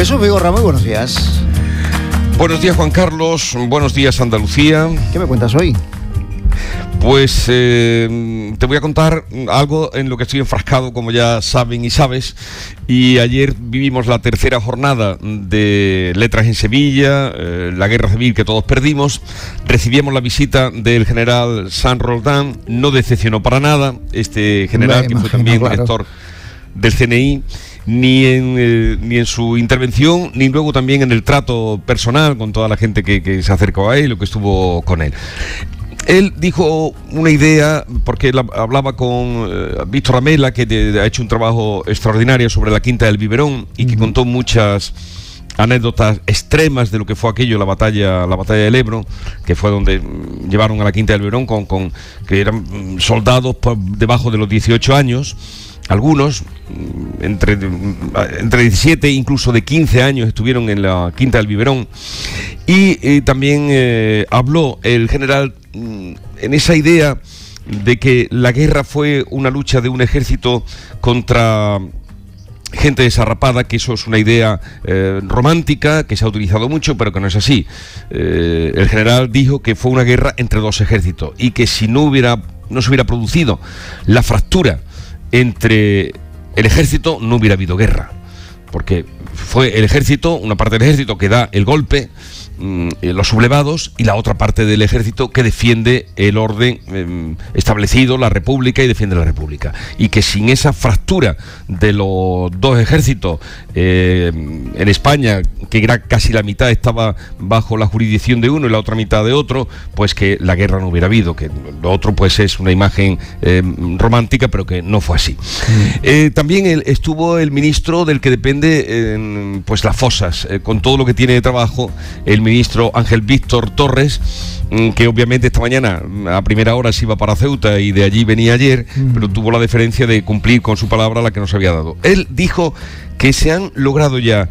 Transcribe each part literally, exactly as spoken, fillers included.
Jesús Vigorra, muy buenos días. Buenos días, Juan Carlos. Buenos días, Andalucía. ¿Qué me cuentas hoy? Pues eh, te voy a contar algo en lo que estoy enfrascado, como ya saben y sabes. Y ayer vivimos la tercera jornada de Letras en Sevilla, eh, la guerra civil que todos perdimos. Recibíamos la visita del general San Roldán. No decepcionó para nada este general, me que imagino, fue también claro. director del C N I. Ni en, eh, ni en su intervención, ni luego también en el trato personal con toda la gente que, que se acercó a él o que estuvo con él. Él dijo una idea, porque él hablaba con eh, Víctor Amela, que de, de, ha hecho un trabajo extraordinario sobre la Quinta del Biberón y que uh-huh. contó muchas anécdotas extremas de lo que fue aquello, la batalla la batalla del Ebro, que fue donde llevaron a la Quinta del Biberón con, con que eran soldados por debajo de los dieciocho años. Algunos, entre, entre diecisiete, incluso de quince años, estuvieron en la Quinta del Biberón. Y eh, también eh, habló el general mm, en esa idea de que la guerra fue una lucha de un ejército contra gente desarrapada, que eso es una idea eh, romántica, que se ha utilizado mucho, pero que no es así. Eh, el general dijo que fue una guerra entre dos ejércitos y que si no hubiera, no se hubiera producido la fractura entre el ejército, no hubiera habido guerra, porque fue el ejército, una parte del ejército que da el golpe, mmm, los sublevados, y la otra parte del ejército que defiende el orden eh, establecido, la república, y defiende la república, y que sin esa fractura de los dos ejércitos eh, en España, que era casi la mitad estaba bajo la jurisdicción de uno y la otra mitad de otro, pues que la guerra no hubiera habido, que lo otro pues es una imagen eh, romántica, pero que no fue así. Mm. Eh, también el, estuvo el ministro del que depende eh, pues las fosas, eh, con todo lo que tiene de trabajo, el ministro Ángel Víctor Torres, que obviamente esta mañana a primera hora se iba para Ceuta y de allí venía ayer, mm. pero tuvo la deferencia de cumplir con su palabra, la que nos había dado. Él dijo que se han logrado ya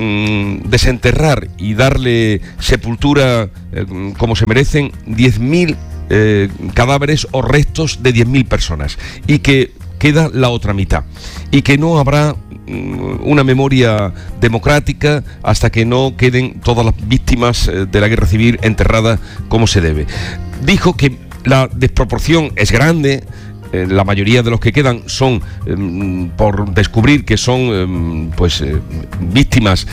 mm, desenterrar y darle sepultura eh, como se merecen diez mil eh, cadáveres o restos de diez mil personas, y que queda la otra mitad, y que no habrá una memoria democrática hasta que no queden todas las víctimas de la guerra civil enterradas como se debe. Dijo que la desproporción es grande. Eh, la mayoría de los que quedan son eh, por descubrir que son eh, pues eh, víctimas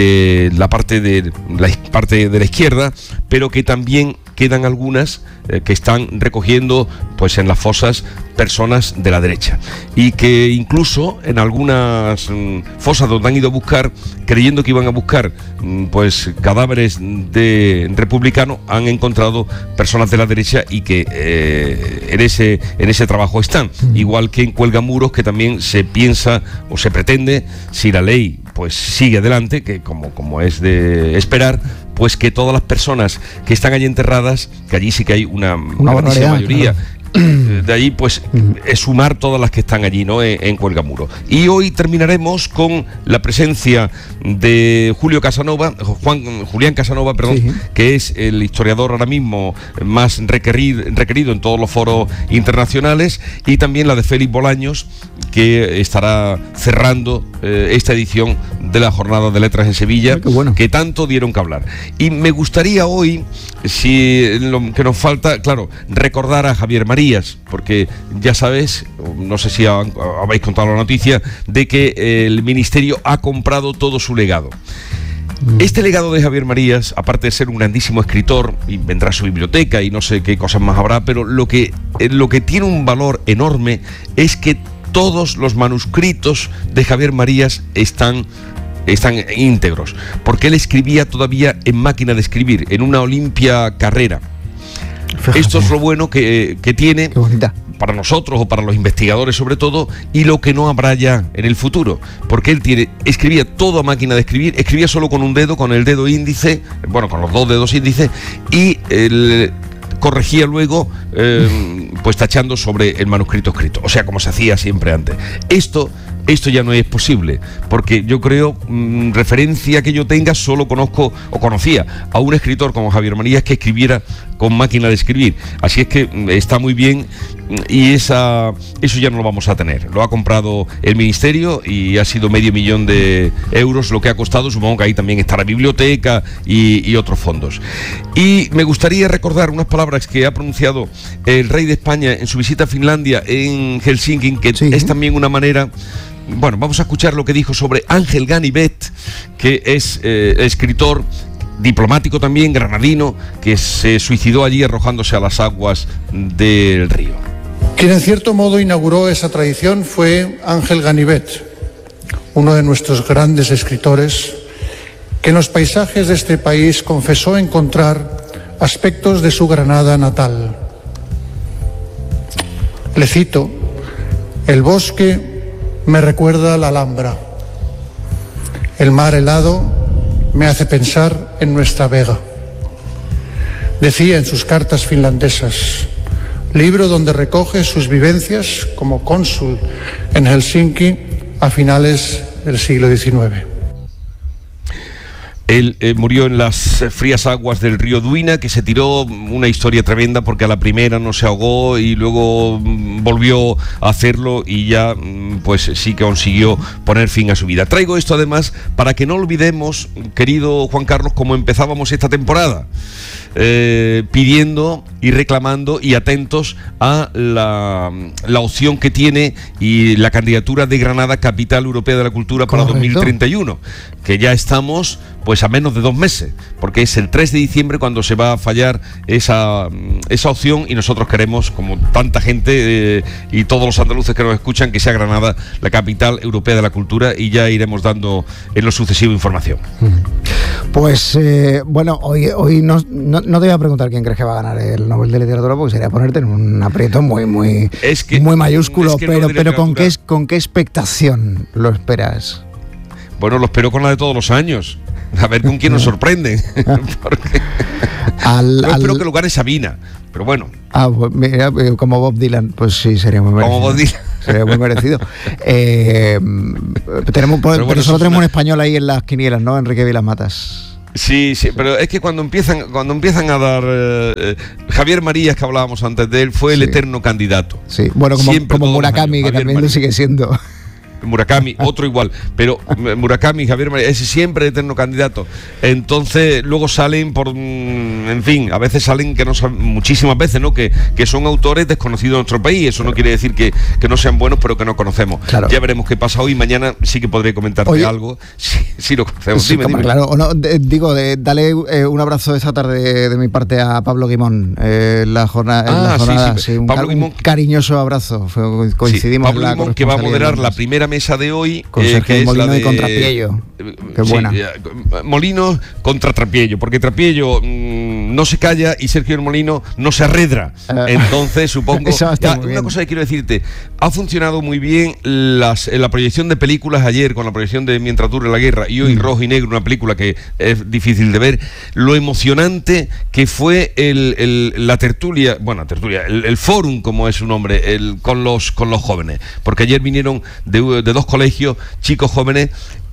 de la parte de la parte de la izquierda, pero que también quedan algunas eh, que están recogiendo pues en las fosas personas de la derecha, y que incluso en algunas mm, fosas donde han ido a buscar, creyendo que iban a buscar mm, pues cadáveres de republicanos, han encontrado personas de la derecha, y que eh, en ese en ese trabajo están, mm. igual que en Cuelgamuros, que también se piensa o se pretende, si la ley pues sigue adelante, que como, como es de esperar, pues que todas las personas que están allí enterradas, que allí sí que hay una, una grandísima mayoría, claro. De ahí pues es sumar todas las que están allí, ¿no?, en, en Cuelgamuro. Y hoy terminaremos con la presencia de Julio Casanova, Juan, Julián Casanova, perdón, sí. que es el historiador ahora mismo más requerido, requerido en todos los foros internacionales, y también la de Félix Bolaños, que estará cerrando eh, esta edición de la Jornada de Letras en Sevilla, Ay, bueno. que tanto dieron que hablar. Y me gustaría hoy, si lo que nos falta, claro, recordar a Javier Marías, porque ya sabes, no sé si habéis contado la noticia, de que el Ministerio ha comprado todo su legado. Este legado de Javier Marías, aparte de ser un grandísimo escritor, y vendrá a su biblioteca y no sé qué cosas más habrá, pero lo que, lo que tiene un valor enorme es que todos los manuscritos de Javier Marías están están íntegros, porque él escribía todavía en máquina de escribir, en una Olimpia Carrera. Fíjate. Esto es lo bueno que, que tiene para nosotros, o para los investigadores sobre todo, y lo que no habrá ya en el futuro, porque él tiene, escribía todo a máquina de escribir, escribía solo con un dedo, con el dedo índice, bueno, con los dos dedos índices, y el corregía luego eh, pues tachando sobre el manuscrito escrito, o sea, como se hacía siempre antes. Esto Esto ya no es posible, porque yo creo, mmm, referencia que yo tenga, solo conozco o conocía a un escritor como Javier Marías que escribiera con máquina de escribir. Así es que está muy bien, y esa eso ya no lo vamos a tener. Lo ha comprado el Ministerio y ha sido medio millón de euros lo que ha costado. Supongo que ahí también está la biblioteca y, y otros fondos. Y me gustaría recordar unas palabras que ha pronunciado el rey de España en su visita a Finlandia, en Helsinki, que sí. es también una manera... Bueno, vamos a escuchar lo que dijo sobre Ángel Ganivet, que es eh, escritor, diplomático también, granadino, que se suicidó allí arrojándose a las aguas del río. Quien en cierto modo inauguró esa tradición fue Ángel Ganivet, uno de nuestros grandes escritores, que en los paisajes de este país confesó encontrar aspectos de su Granada natal. Le cito: el bosque me recuerda a la Alhambra. El mar helado me hace pensar en nuestra Vega. Decía en sus cartas finlandesas, libro donde recoge sus vivencias como cónsul en Helsinki a finales del siglo diecinueve. Él eh, murió en las frías aguas del río Duina, que se tiró, una historia tremenda, porque a la primera no se ahogó y luego mm, volvió a hacerlo y ya mm, pues sí que consiguió poner fin a su vida. Traigo esto además para que no olvidemos, querido Juan Carlos, cómo empezábamos esta temporada. Eh, pidiendo y reclamando y atentos a la, la opción que tiene y la candidatura de Granada Capital Europea de la Cultura para Correcto. dos mil treinta y uno, que ya estamos pues a menos de dos meses, porque es el tres de diciembre cuando se va a fallar esa, esa opción, y nosotros queremos, como tanta gente eh, y todos los andaluces que nos escuchan, que sea Granada la Capital Europea de la Cultura, y ya iremos dando en lo sucesivo información. Pues eh, bueno, hoy, hoy no, no, no te voy a preguntar quién crees que va a ganar el Nobel de Literatura, porque sería ponerte en un aprieto muy muy, es que, muy mayúsculo, es que pero, pero ¿con, qué, ¿con qué expectación lo esperas? Bueno, lo espero con la de todos los años. A ver con quién nos sorprende. Porque al, yo espero al... que lo gane Sabina, pero bueno. Ah, pues mira, como Bob Dylan, pues sí, sería muy merecido. Como Bob Dylan. Sería muy merecido. eh, tenemos, pero, pero bueno, solo tenemos una... un español ahí en las quinielas, ¿no? Enrique Vilas Matas. Sí, sí, pero es que cuando empiezan cuando empiezan a dar eh, Javier Marías, que hablábamos antes de él, fue el sí. eterno candidato. Sí, bueno, como, como Murakami, que también Marías. Lo sigue siendo. Murakami, otro igual, pero Murakami, Javier Marías, ese siempre eterno candidato. Entonces luego salen por, en fin, a veces salen que no saben, muchísimas veces, ¿no? Que, que son autores desconocidos en nuestro país. Eso no quiere decir que, que no sean buenos, pero que no conocemos. Claro. Ya veremos qué pasa hoy. Mañana sí que podré comentarte Oye, algo si, si lo conocemos. Sí, dime, dime. Claro, o no, de, digo, de, dale eh, un abrazo esta tarde de, de mi parte a Pablo Guimón. Eh, la jornada, ah, la jornada sí, sí. Sí, un, Pablo Guimón, un cariñoso abrazo. Fue, coincidimos. Sí, Pablo Guimón, que va a moderar la primera mesa de hoy. Con eh, Sergio Molino de, y contra Trapiello. Qué sí, buena. Molino contra Trapiello, porque Trapiello mmm, no se calla y Sergio Molino no se arredra. Uh, Entonces, supongo. Ya, una bien. cosa que quiero decirte: ha funcionado muy bien las, la proyección de películas ayer, con la proyección de Mientras dure la guerra, y hoy mm. Rojo y Negro, una película que es difícil de ver. Lo emocionante que fue el, el, la tertulia, bueno, tertulia, el, el fórum, como es su nombre, el, con, los, con los jóvenes. Porque ayer vinieron de, de dos colegios chicos jóvenes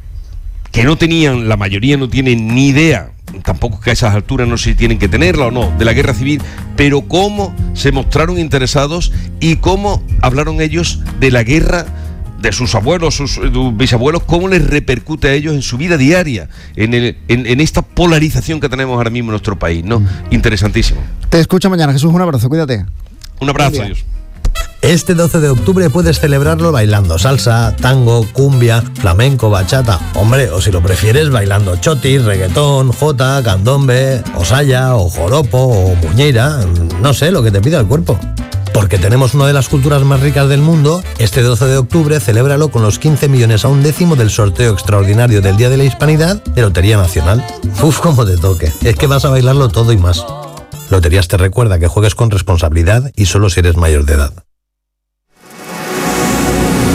que no tenían, la mayoría no tienen ni idea, tampoco que a esas alturas no sé si tienen que tenerla o no, de la guerra civil, pero cómo se mostraron interesados y cómo hablaron ellos de la guerra, de sus abuelos, sus, sus bisabuelos, cómo les repercute a ellos en su vida diaria, en, el, en, en esta polarización que tenemos ahora mismo en nuestro país, ¿no? Mm. Interesantísimo. Te escucho mañana, Jesús, un abrazo, cuídate. Un abrazo, adiós. Este doce de octubre puedes celebrarlo bailando salsa, tango, cumbia, flamenco, bachata. Hombre, o si lo prefieres, bailando chotis, reggaetón, jota, candombe, o saya, o joropo, o muñeira. No sé, lo que te pida el cuerpo. Porque tenemos una de las culturas más ricas del mundo, este doce de octubre celébralo con los quince millones a un décimo del sorteo extraordinario del Día de la Hispanidad de Lotería Nacional. Uf, cómo te toque. Es que vas a bailarlo todo y más. Loterías te recuerda que juegues con responsabilidad y solo si eres mayor de edad.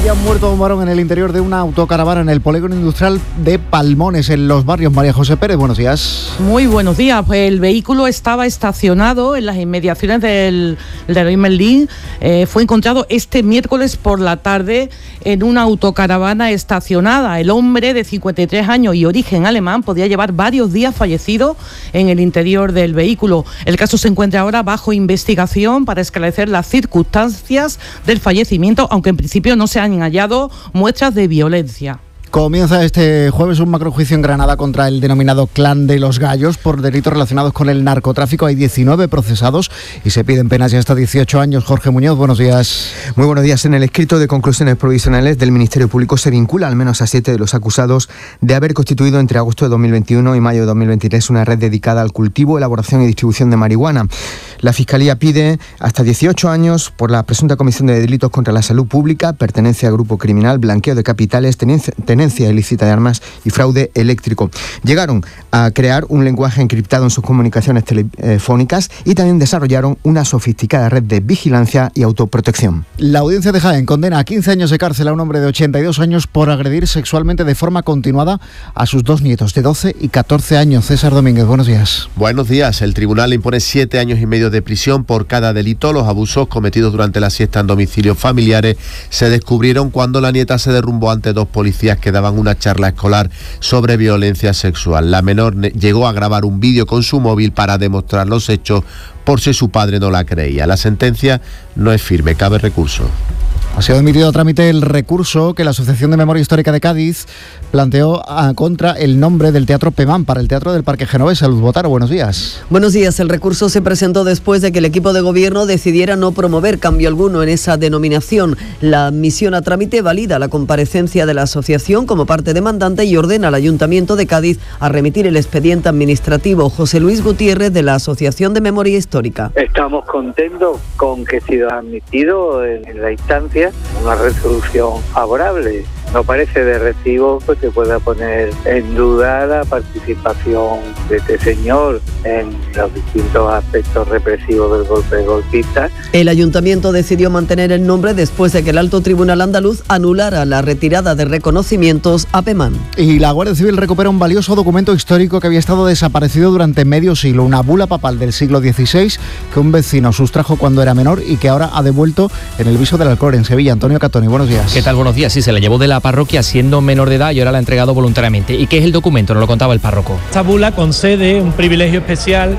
Haya muerto un varón en el interior de una autocaravana en el polígono industrial de Palmones, en Los Barrios. María José Pérez, buenos días. Muy buenos días. Pues el vehículo estaba estacionado en las inmediaciones del Leroy Merlin. Eh, fue encontrado este miércoles por la tarde en una autocaravana estacionada. El hombre de cincuenta y tres años y origen alemán podía llevar varios días fallecido en el interior del vehículo. El caso se encuentra ahora bajo investigación para esclarecer las circunstancias del fallecimiento, aunque en principio no se han hallado muestras de violencia. Comienza este jueves un macrojuicio en Granada contra el denominado Clan de los Gallos por delitos relacionados con el narcotráfico. Hay diecinueve procesados y se piden penas de hasta dieciocho años. Jorge Muñoz, buenos días. Muy buenos días. En el escrito de conclusiones provisionales del Ministerio Público se vincula al menos a siete de los acusados de haber constituido entre agosto de dos mil veintiuno y mayo de dos mil veintitrés una red dedicada al cultivo, elaboración y distribución de marihuana. La Fiscalía pide hasta dieciocho años por la presunta comisión de delitos contra la salud pública, pertenencia a grupo criminal, blanqueo de capitales, tenencia, tenencia ilícita de armas y fraude eléctrico. Llegaron a crear un lenguaje encriptado en sus comunicaciones telefónicas y también desarrollaron una sofisticada red de vigilancia y autoprotección. La audiencia de Jaén condena a quince años de cárcel a un hombre de ochenta y dos años por agredir sexualmente de forma continuada a sus dos nietos de doce y catorce años. César Domínguez, buenos días. Buenos días. El tribunal le impone siete años y medio de prisión por cada delito. Los abusos cometidos durante la siesta en domicilios familiares se descubrieron cuando la nieta se derrumbó ante dos policías que daban una charla escolar sobre violencia sexual. La menor llegó a grabar un vídeo con su móvil para demostrar los hechos por si su padre no la creía. La sentencia no es firme, cabe recurso. Ha sido admitido a trámite el recurso que la Asociación de Memoria Histórica de Cádiz planteó a, contra el nombre del Teatro Pemán para el Teatro del Parque Genovés. Salud Botaro, buenos días. Buenos días. El recurso se presentó después de que el equipo de gobierno decidiera no promover cambio alguno en esa denominación. La admisión a trámite valida la comparecencia de la asociación como parte demandante y ordena al Ayuntamiento de Cádiz a remitir el expediente administrativo. José Luis Gutiérrez, de la Asociación de Memoria Histórica. Estamos contentos con que se ha admitido en, en la instancia una resolución favorable. No parece de recibo pues, que pueda poner en duda la participación de este señor en los distintos aspectos represivos del golpe golpista. El Ayuntamiento decidió mantener el nombre después de que el Alto Tribunal andaluz anulara la retirada de reconocimientos a Pemán. Y la Guardia Civil recupera un valioso documento histórico que había estado desaparecido durante medio siglo, una bula papal del siglo dieciséis que un vecino sustrajo cuando era menor y que ahora ha devuelto en el Viso del Alcor, en Sevilla. Antonio Catoni, buenos días. ¿Qué tal? Buenos días. Sí, se la llevó de la parroquia siendo menor de edad y ahora la ha entregado voluntariamente. ¿Y qué es el documento? Nos lo contaba el párroco. Esta bula concede un privilegio especial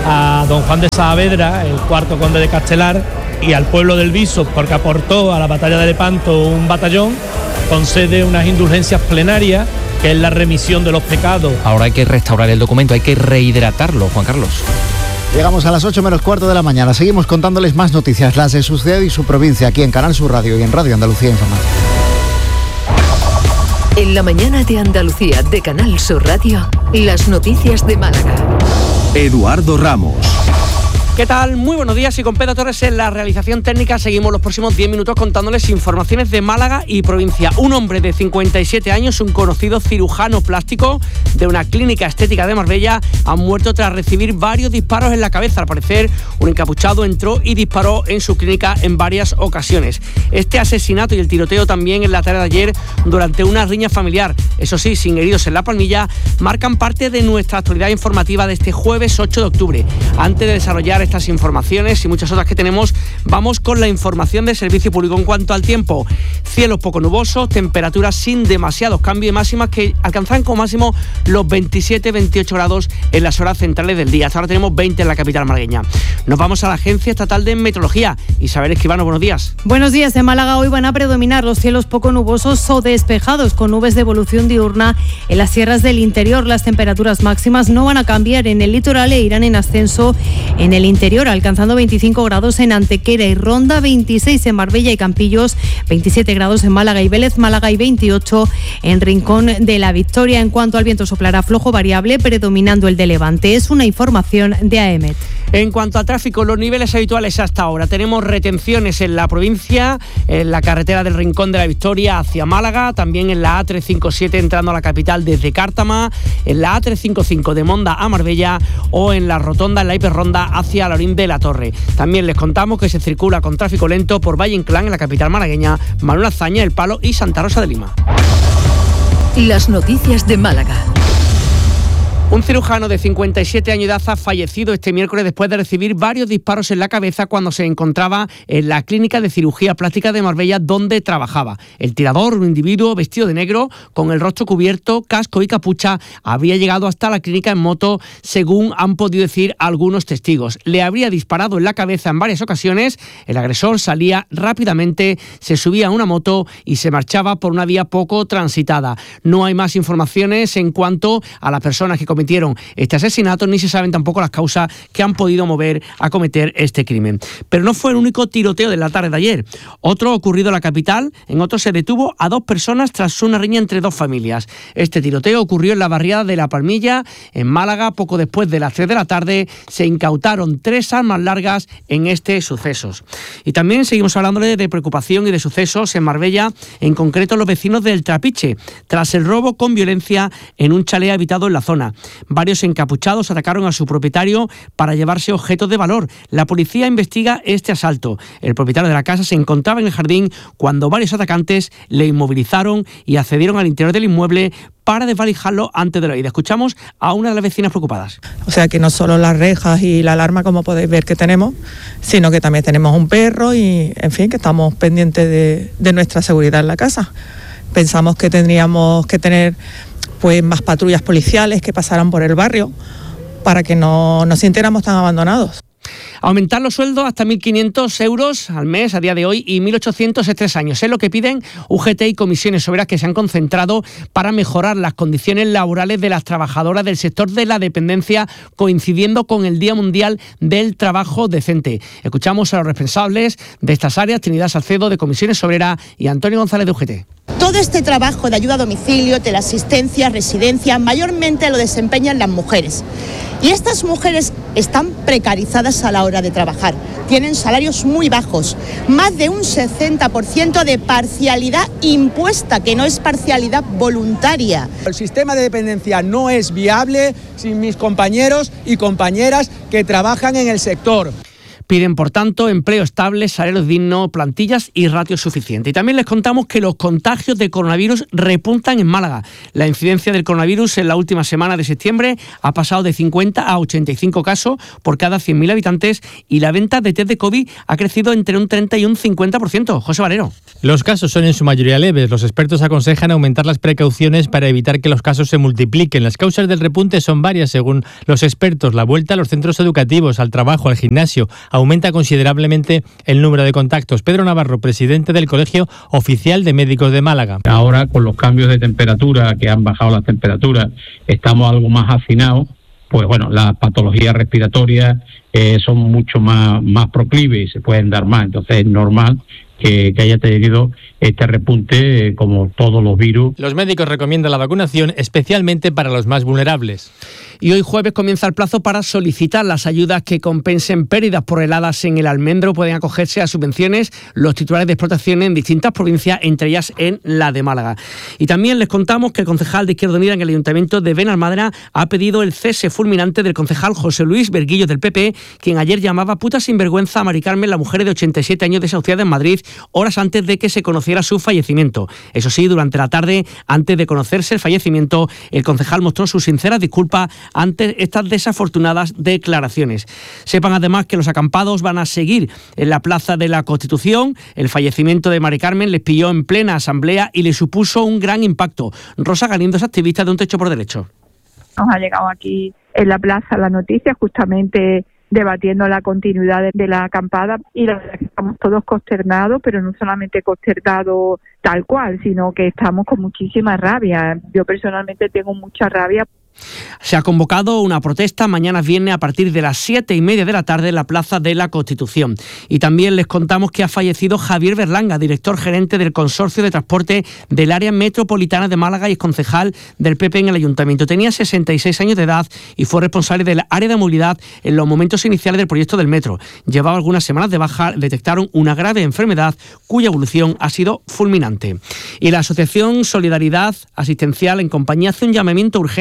a don Juan de Saavedra, el cuarto conde de Castelar, y al pueblo del Viso, porque aportó a la batalla de Lepanto un batallón. Concede unas indulgencias plenarias, que es la remisión de los pecados. Ahora hay que restaurar el documento, hay que rehidratarlo, Juan Carlos. Llegamos a las ocho menos cuarto de la mañana. Seguimos contándoles más noticias, las de su ciudad y su provincia, aquí en Canal Sur Radio y en Radio Andalucía Información. En la mañana de Andalucía de Canal Sur Radio, las noticias de Málaga. Eduardo Ramos. ¿Qué tal? Muy buenos días, y con Pedro Torres en la realización técnica seguimos los próximos diez minutos contándoles informaciones de Málaga y provincia. Un hombre de cincuenta y siete años, un conocido cirujano plástico de una clínica estética de Marbella, ha muerto tras recibir varios disparos en la cabeza. Al parecer, un encapuchado entró y disparó en su clínica en varias ocasiones. Este asesinato y el tiroteo también en la tarde de ayer durante una riña familiar, eso sí, sin heridos en la palmilla, marcan parte de nuestra actualidad informativa de este jueves ocho de octubre. Antes de desarrollar estas informaciones y muchas otras que tenemos, vamos con la información de servicio público. En cuanto al tiempo, cielos poco nubosos, temperaturas sin demasiados cambios y máximas que alcanzan como máximo los veintisiete veintiocho grados en las horas centrales del día. Hasta ahora tenemos veinte en la capital malagueña. Nos vamos a la Agencia Estatal de Meteorología. Isabel Escribano, buenos días. Buenos días. En Málaga hoy van a predominar los cielos poco nubosos o despejados, con nubes de evolución diurna en las sierras del interior. Las temperaturas máximas no van a cambiar en el litoral e irán en ascenso en el interior. interior, alcanzando veinticinco grados en Antequera y Ronda, veintiséis en Marbella y Campillos, veintisiete grados en Málaga y Vélez, Málaga y veintiocho en Rincón de la Victoria. En cuanto al viento, soplará flojo variable, predominando el de levante. Es una información de A E M E T. En cuanto a tráfico, los niveles habituales hasta ahora. Tenemos retenciones en la provincia, en la carretera del Rincón de la Victoria hacia Málaga, también en la A trescientos cincuenta y siete entrando a la capital desde Cártama, en la A trescientos cincuenta y cinco de Monda a Marbella o en la rotonda, en la hiperronda hacia José Alaurín de la Torre. También les contamos que se circula con tráfico lento por Valle Inclán en la capital malagueña, Manuel Azaña, El Palo y Santa Rosa de Lima. Las noticias de Málaga. Un cirujano de cincuenta y siete años de edad ha fallecido este miércoles después de recibir varios disparos en la cabeza cuando se encontraba en la clínica de cirugía plástica de Marbella donde trabajaba. El tirador, un individuo vestido de negro, con el rostro cubierto, casco y capucha, habría llegado hasta la clínica en moto, según han podido decir algunos testigos. Le habría disparado en la cabeza en varias ocasiones. El agresor salía rápidamente, se subía a una moto y se marchaba por una vía poco transitada. No hay más informaciones en cuanto a las personas que cometieron este asesinato, ni se saben tampoco las causas que han podido mover a cometer este crimen. Pero no fue el único tiroteo de la tarde de ayer. Otro ocurrido en la capital, en otro se detuvo a dos personas tras una riña entre dos familias. Este tiroteo ocurrió en la barriada de La Palmilla, en Málaga. Poco después de las tres de la tarde se incautaron tres armas largas en este suceso. Y también seguimos hablándole de preocupación y de sucesos en Marbella, en concreto los vecinos del Trapiche, tras el robo con violencia en un chalet habitado en la zona. Varios encapuchados atacaron a su propietario para llevarse objetos de valor. La policía investiga este asalto. El propietario de la casa se encontraba en el jardín cuando varios atacantes le inmovilizaron y accedieron al interior del inmueble para desvalijarlo antes de la ida. Escuchamos a una de las vecinas preocupadas. O sea que no solo las rejas y la alarma, como podéis ver que tenemos, sino que también tenemos un perro y, en fin, que estamos pendientes de, de nuestra seguridad en la casa. Pensamos que tendríamos que tener pues más patrullas policiales que pasaran por el barrio para que no nos sintiéramos tan abandonados. Aumentar los sueldos hasta mil quinientos euros al mes a día de hoy y mil ochocientos en tres años. Es lo que piden U G T y comisiones obreras que se han concentrado para mejorar las condiciones laborales de las trabajadoras del sector de la dependencia, coincidiendo con el Día Mundial del Trabajo Decente. Escuchamos a los responsables de estas áreas, Trinidad Salcedo de Comisiones Obreras y Antonio González de U G T. Todo este trabajo de ayuda a domicilio, teleasistencia, residencia, mayormente lo desempeñan las mujeres. Y estas mujeres están precarizadas a la hora de trabajar. Tienen salarios muy bajos, más de un sesenta por ciento de parcialidad impuesta, que no es parcialidad voluntaria. El sistema de dependencia no es viable sin mis compañeros y compañeras que trabajan en el sector. Piden, por tanto, empleo estable, salarios dignos, plantillas y ratios suficientes. Y también les contamos que los contagios de coronavirus repuntan en Málaga. La incidencia del coronavirus en la última semana de septiembre ha pasado de cincuenta a ochenta y cinco casos por cada cien mil habitantes y la venta de test de COVID ha crecido entre un treinta y un cincuenta por ciento. José Valero. Los casos son en su mayoría leves. Los expertos aconsejan aumentar las precauciones para evitar que los casos se multipliquen. Las causas del repunte son varias, según los expertos. La vuelta a los centros educativos, al trabajo, al gimnasio, aumenta considerablemente el número de contactos. Pedro Navarro, presidente del Colegio Oficial de Médicos de Málaga. Ahora, con los cambios de temperatura, que han bajado las temperaturas, estamos algo más hacinados, pues bueno, las patologías respiratorias eh, son mucho más, más proclives y se pueden dar más. Entonces es normal que, que haya tenido este repunte, eh, como todos los virus. Los médicos recomiendan la vacunación, especialmente para los más vulnerables. Y hoy jueves comienza el plazo para solicitar las ayudas que compensen pérdidas por heladas en el almendro. Pueden acogerse a subvenciones los titulares de explotación en distintas provincias, entre ellas en la de Málaga. Y también les contamos que el concejal de Izquierda Unida en el Ayuntamiento de Benalmádena ha pedido el cese fulminante del concejal José Luis Berguillo del P P, quien ayer llamaba puta sinvergüenza a Mari Carmen, la mujer de ochenta y siete años desahuciada en Madrid, horas antes de que se conociera su fallecimiento. Eso sí, durante la tarde, antes de conocerse el fallecimiento, el concejal mostró sus sinceras disculpas ante estas desafortunadas declaraciones. Sepan además que los acampados van a seguir en la Plaza de la Constitución. El fallecimiento de Mari Carmen les pilló en plena asamblea y le supuso un gran impacto. Rosa Galindo es activista de Un Techo por Derecho. Nos ha llegado aquí en la plaza la noticia, justamente debatiendo la continuidad de, de la acampada, y la verdad es que estamos todos consternados, pero no solamente consternados tal cual, sino que estamos con muchísima rabia. Yo personalmente tengo mucha rabia. Se ha convocado una protesta mañana viernes a partir de las siete y media de la tarde en la Plaza de la Constitución. Y también les contamos que ha fallecido Javier Berlanga, director gerente del Consorcio de Transporte del Área Metropolitana de Málaga y es concejal del P P en el Ayuntamiento. Tenía sesenta y seis años de edad y fue responsable del área de movilidad en los momentos iniciales del proyecto del metro. Llevaba algunas semanas de baja, detectaron una grave enfermedad cuya evolución ha sido fulminante. Y la Asociación Solidaridad Asistencial en Compañía hace un llamamiento urgente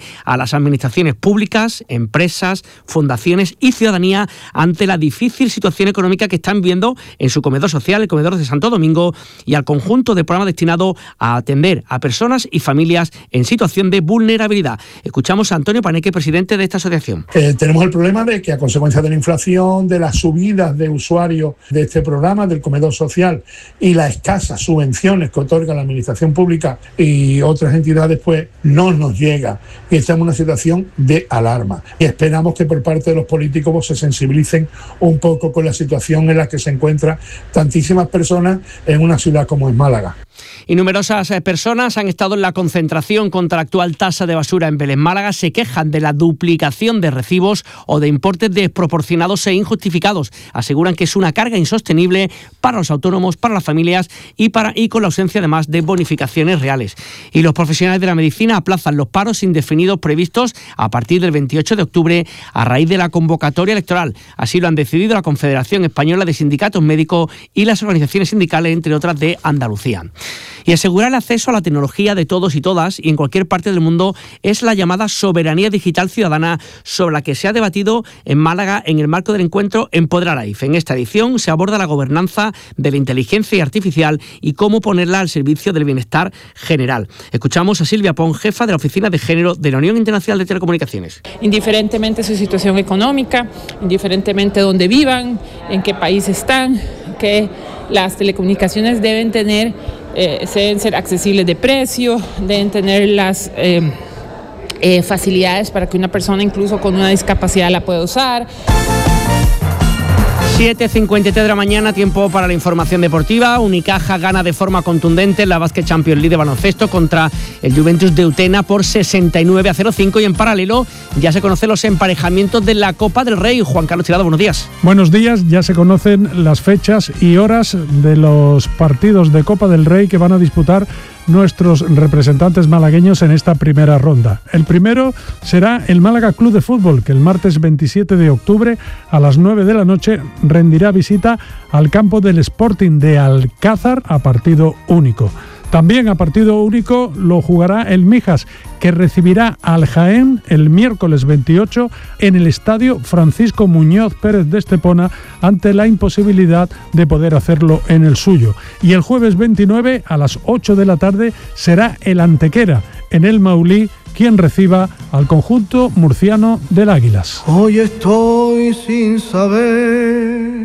a las administraciones públicas, empresas, fundaciones y ciudadanía ante la difícil situación económica que están viendo en su comedor social, el comedor de Santo Domingo, y al conjunto de programas destinados a atender a personas y familias en situación de vulnerabilidad. Escuchamos a Antonio Paneque, presidente de esta asociación. Eh, tenemos el problema de que a consecuencia de la inflación, de las subidas de usuarios de este programa, del comedor social, y las escasas subvenciones que otorga la administración pública y otras entidades, pues no nos llega. Y estamos en una situación de alarma. Y esperamos que por parte de los políticos se sensibilicen un poco con la situación en la que se encuentran tantísimas personas en una ciudad como es Málaga. Y numerosas personas han estado en la concentración contra la actual tasa de basura en Vélez Málaga. Se quejan de la duplicación de recibos o de importes desproporcionados e injustificados. Aseguran que es una carga insostenible para los autónomos, para las familias y, para, y con la ausencia además de bonificaciones reales. Y los profesionales de la medicina aplazan los paros indefinidos previstos a partir del veintiocho de octubre a raíz de la convocatoria electoral. Así lo han decidido la Confederación Española de Sindicatos Médicos y las organizaciones sindicales, entre otras, de Andalucía. Y asegurar el acceso a la tecnología de todos y todas y en cualquier parte del mundo es la llamada soberanía digital ciudadana, sobre la que se ha debatido en Málaga en el marco del encuentro Empoderar a I F E. En esta edición se aborda la gobernanza de la inteligencia artificial y cómo ponerla al servicio del bienestar general. Escuchamos a Silvia Pon, jefa de la Oficina de Género de la Unión Internacional de Telecomunicaciones. Indiferentemente de su situación económica, indiferentemente de dónde vivan, en qué país están, que las telecomunicaciones deben tener Eh, deben ser accesibles de precio, deben tener las eh, eh, facilidades para que una persona incluso con una discapacidad la pueda usar. siete cincuenta y tres de la mañana, tiempo para la información deportiva. Unicaja gana de forma contundente en la Basket Champions League de baloncesto contra el Juventus de Utena por sesenta y nueve a cero cinco, y en paralelo ya se conocen los emparejamientos de la Copa del Rey. Juan Carlos Tirado, buenos días. Buenos días, ya se conocen las fechas y horas de los partidos de Copa del Rey que van a disputar nuestros representantes malagueños en esta primera ronda. El primero será el Málaga Club de Fútbol, que el martes veintisiete de octubre a las nueve de la noche rendirá visita al campo del Sporting de Alcázar a partido único. También a partido único lo jugará el Mijas, que recibirá al Jaén el miércoles veintiocho en el estadio Francisco Muñoz Pérez de Estepona, ante la imposibilidad de poder hacerlo en el suyo. Y el jueves veintinueve a las ocho de la tarde será el Antequera, en el Maulí, quien reciba al conjunto murciano del Águilas. Hoy estoy sin saber,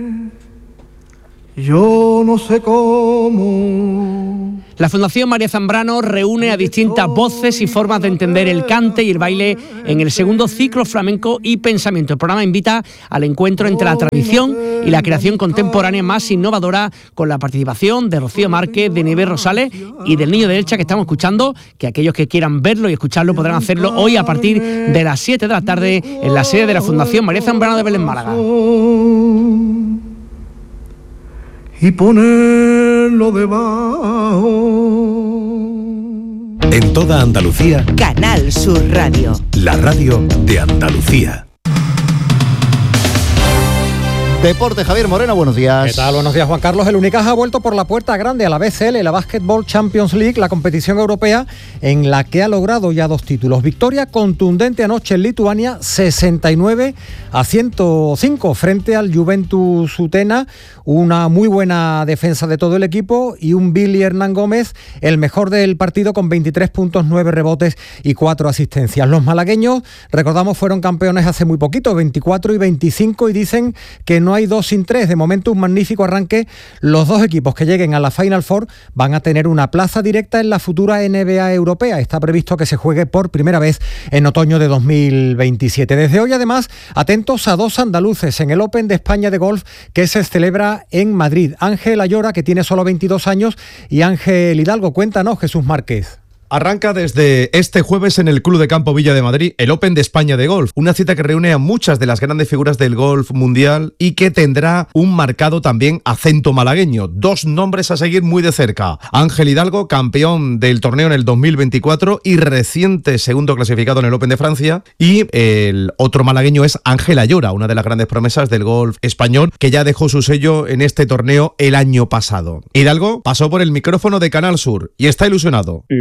yo no sé cómo. La Fundación María Zambrano reúne a distintas voces y formas de entender el cante y el baile en el segundo ciclo Flamenco y Pensamiento. El programa invita al encuentro entre la tradición y la creación contemporánea más innovadora, con la participación de Rocío Márquez, de Nieves Rosales y del Niño de Elche, que estamos escuchando, que aquellos que quieran verlo y escucharlo podrán hacerlo hoy a partir de las siete de la tarde en la sede de la Fundación María Zambrano de Belén, Málaga. Y ponerlo debajo. En toda Andalucía, Canal Sur Radio, la radio de Andalucía. Deporte, Javier Moreno, buenos días. ¿Qué tal? Buenos días, Juan Carlos. El Unicaja ha vuelto por la puerta grande a la B C L, la Basketball Champions League, la competición europea en la que ha logrado ya dos títulos. Victoria contundente anoche en Lituania, sesenta y nueve a ciento cinco frente al Juventus Utena. Una muy buena defensa de todo el equipo y un Billy Hernán Gómez, el mejor del partido, con veintitrés puntos, nueve rebotes y cuatro asistencias. Los malagueños, recordamos, fueron campeones hace muy poquito, veinticuatro y veinticinco, y dicen que no hay dos sin tres. De momento, un magnífico arranque. Los dos equipos que lleguen a la Final Four van a tener una plaza directa en la futura N B A europea. Está previsto que se juegue por primera vez en otoño de dos mil veintisiete. Desde hoy, además, atentos a dos andaluces en el Open de España de golf, que se celebra en Madrid. Ángel Ayora, que tiene solo veintidós años, y Ángel Hidalgo. Cuéntanos, Jesús Márquez. Arranca desde este jueves en el Club de Campo Villa de Madrid el Open de España de golf, una cita que reúne a muchas de las grandes figuras del golf mundial y que tendrá un marcado también acento malagueño. Dos nombres a seguir muy de cerca: Ángel Hidalgo, campeón del torneo en el dos mil veinticuatro y reciente segundo clasificado en el Open de Francia, y el otro malagueño es Ángel Ayora, una de las grandes promesas del golf español, que ya dejó su sello en este torneo el año pasado. Hidalgo pasó por el micrófono de Canal Sur y está ilusionado. Lo que aprendí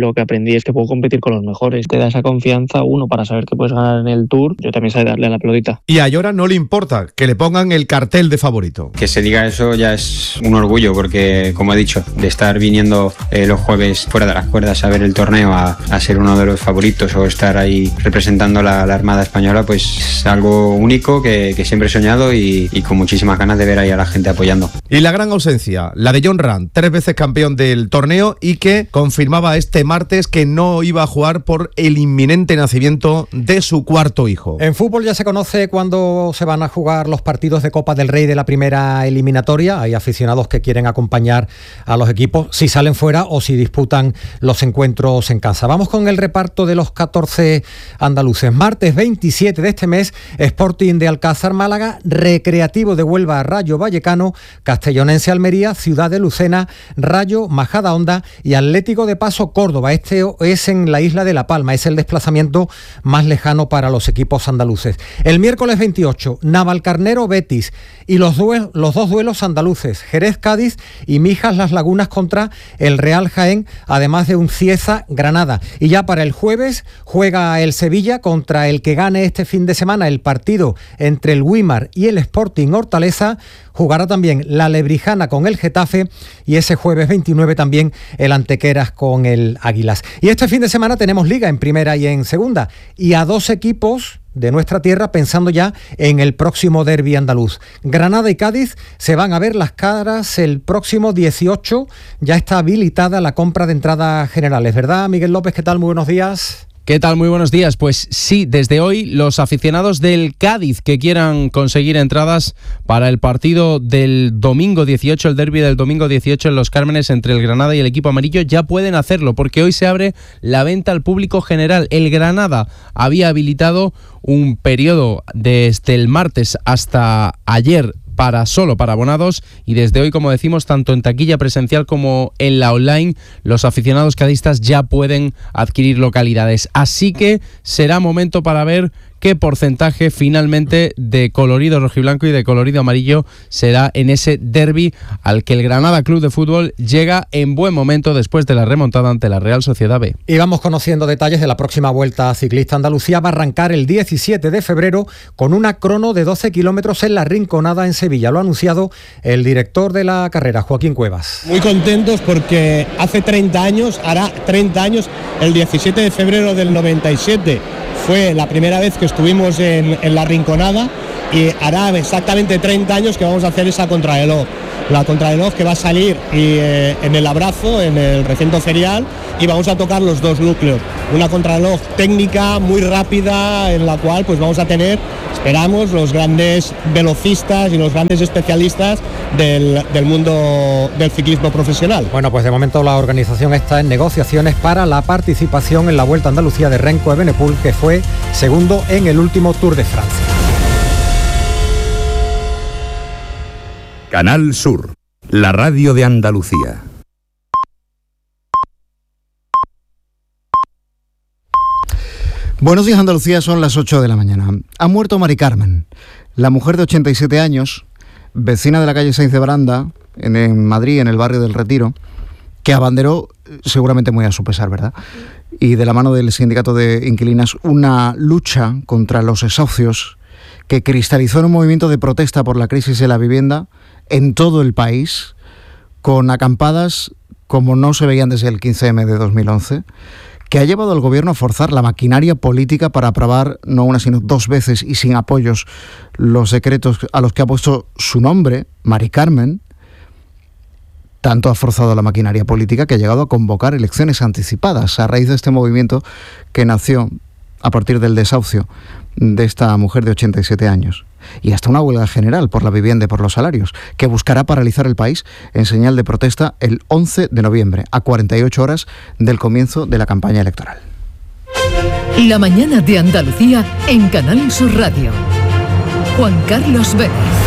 aprendí es que puedo competir con los mejores. Te da esa confianza, uno, para saber que puedes ganar en el Tour. Yo también sé darle a la pelotita. Y a Ayora no le importa que le pongan el cartel de favorito. Que se diga eso ya es un orgullo, porque, como he dicho, de estar viniendo eh, los jueves fuera de las cuerdas a ver el torneo, a, a ser uno de los favoritos o estar ahí representando la, la Armada Española, pues es algo único que, que siempre he soñado y, y con muchísimas ganas de ver ahí a la gente apoyando. Y la gran ausencia, la de Jon Rahm, tres veces campeón del torneo y que confirmaba este martes que no iba a jugar por el inminente nacimiento de su cuarto hijo. En fútbol ya se conoce cuándo se van a jugar los partidos de Copa del Rey de la primera eliminatoria. Hay aficionados que quieren acompañar a los equipos si salen fuera o si disputan los encuentros en casa. Vamos con el reparto de los catorce andaluces. Martes veintisiete de este mes, Sporting de Alcázar Málaga, Recreativo de Huelva Rayo Vallecano, Castellonense Almería, Ciudad de Lucena, Rayo Majadahonda y Atlético de Paso Córdoba. Este es en la isla de La Palma, es el desplazamiento más lejano para los equipos andaluces. El miércoles veintiocho, Navalcarnero Betis y los, duel- los dos duelos andaluces, Jerez Cádiz y Mijas Las Lagunas contra el Real Jaén, además de un Cieza Granada. Y ya para el jueves juega el Sevilla contra el que gane este fin de semana el partido entre el Güímar y el Sporting Hortaleza. Jugará también la Lebrijana con el Getafe y ese jueves veintinueve también el Antequeras con el Águilas. Y este fin de semana tenemos Liga en primera y en segunda y a dos equipos de nuestra tierra pensando ya en el próximo derbi andaluz. Granada y Cádiz se van a ver las caras el próximo dieciocho. Ya está habilitada la compra de entradas generales, ¿verdad, Miguel López? ¿Qué tal? Muy buenos días. ¿Qué tal? Muy buenos días. Pues sí, desde hoy los aficionados del Cádiz que quieran conseguir entradas para el partido del domingo dieciocho, el derbi del domingo dieciocho en Los Cármenes entre el Granada y el equipo amarillo, ya pueden hacerlo porque hoy se abre la venta al público general. El Granada había habilitado un periodo desde el martes hasta ayer para solo para abonados y desde hoy, como decimos, tanto en taquilla presencial como en la online, los aficionados cadistas ya pueden adquirir localidades. Así que será momento para ver qué porcentaje finalmente de colorido rojiblanco y de colorido amarillo será en ese derbi al que el Granada Club de Fútbol llega en buen momento después de la remontada ante la Real Sociedad B. Y vamos conociendo detalles de la próxima Vuelta Ciclista Andalucía. Va a arrancar el diecisiete de febrero con una crono de doce kilómetros en La Rinconada en Sevilla. Lo ha anunciado el director de la carrera, Joaquín Cuevas. Muy contentos porque hace treinta años, hará treinta años, el diecisiete de febrero del noventa y siete, fue la primera vez que estuvimos en, en La Rinconada y hará exactamente treinta años que vamos a hacer esa contrarreloj. La contrarreloj que va a salir y, eh, en el Abrazo, en el recinto ferial, y vamos a tocar los dos núcleos. Una contrarreloj técnica muy rápida en la cual pues vamos a tener, esperamos, los grandes velocistas y los grandes especialistas del, del mundo del ciclismo profesional. Bueno, pues de momento la organización está en negociaciones para la participación en la Vuelta a Andalucía de Renko Evenepoel, que fue segundo en el último Tour de Francia. Canal Sur, la radio de Andalucía. Buenos días, Andalucía, son las ocho de la mañana. Ha muerto Mari Carmen, la mujer de ochenta y siete años, vecina de la calle Sáenz de Baranda, en, en Madrid, en el barrio del Retiro, que abanderó, seguramente muy a su pesar, ¿verdad?, y de la mano del sindicato de inquilinas, una lucha contra los desahucios que cristalizó en un movimiento de protesta por la crisis de la vivienda en todo el país, con acampadas como no se veían desde el quince eme de dos mil once, que ha llevado al gobierno a forzar la maquinaria política para aprobar no una sino dos veces y sin apoyos los decretos a los que ha puesto su nombre, Mari Carmen. Tanto ha forzado la maquinaria política que ha llegado a convocar elecciones anticipadas a raíz de este movimiento que nació a partir del desahucio de esta mujer de ochenta y siete años. Y hasta una huelga general por la vivienda y por los salarios, que buscará paralizar el país en señal de protesta el once de noviembre, a cuarenta y ocho horas del comienzo de la campaña electoral. La mañana de Andalucía en Canal Sur Radio. Juan Carlos Vélez.